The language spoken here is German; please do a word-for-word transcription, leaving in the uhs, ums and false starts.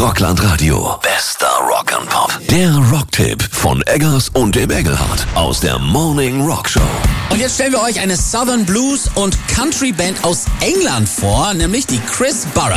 Rockland Radio. Bester Rock and Pop. Der Rocktipp von Eggers und dem Engelhardt aus der Morning Rock Show. Und jetzt stellen wir euch eine Southern Blues und Country Band aus England vor, nämlich die Chris Burrows.